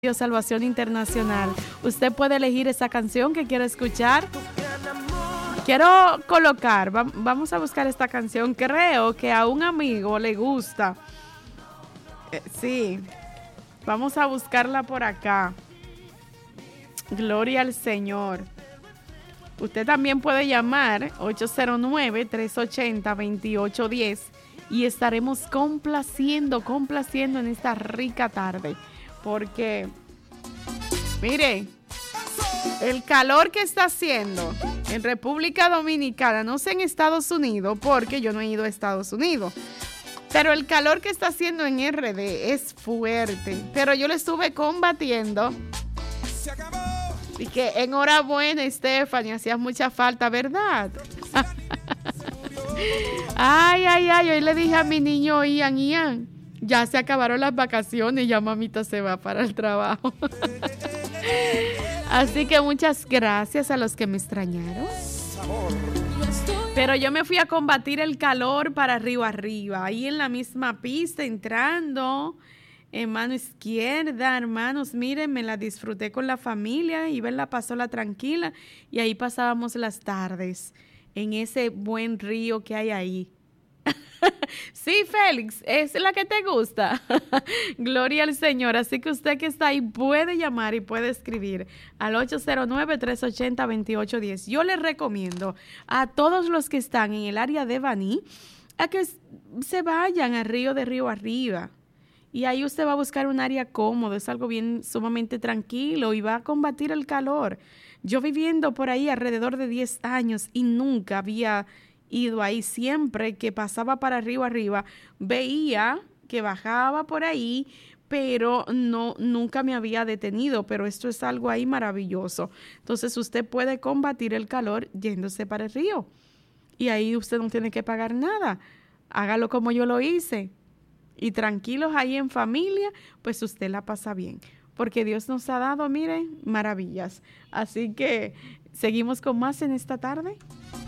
Salvación Internacional. Usted puede elegir esa canción que quiere escuchar. Quiero colocar, vamos a buscar esta canción. Creo que a un amigo le gusta. Sí, vamos a buscarla por acá. Gloria al Señor. Usted también puede llamar 809-380-2810 y estaremos complaciendo en esta rica tarde. Porque, mire, el calor que está haciendo en República Dominicana, no sé en Estados Unidos, porque yo no he ido a Estados Unidos, pero el calor que está haciendo en RD es fuerte. Pero yo lo estuve combatiendo. Y que enhorabuena, Stephanie, hacía mucha falta, ¿verdad? Ay, hoy le dije a mi niño Ian, ya se acabaron las vacaciones, ya mamita se va para el trabajo. Así que muchas gracias a los que me extrañaron. Pero yo me fui a combatir el calor para arriba, ahí en la misma pista, entrando en mano izquierda, hermanos, miren, me la disfruté con la familia, Iber la pasó la tranquila y ahí pasábamos las tardes en ese buen río que hay ahí. Sí, Félix, es la que te gusta. Gloria al Señor. Así que usted que está ahí puede llamar y puede escribir al 809-380-2810. Yo les recomiendo a todos los que están en el área de Baní a que se vayan al río de Río Arriba. Y ahí usted va a buscar un área cómodo, es algo bien sumamente tranquilo y va a combatir el calor. Yo viviendo por ahí alrededor de 10 años y nunca había ido ahí. Siempre que pasaba para arriba, veía que bajaba por ahí, pero nunca me había detenido. Pero esto es algo ahí maravilloso. Entonces usted puede combatir el calor yéndose para el río. Y ahí usted no tiene que pagar nada. Hágalo como yo lo hice. Y tranquilos ahí en familia, pues usted la pasa bien. Porque Dios nos ha dado, miren, maravillas. Así que seguimos con más en esta tarde.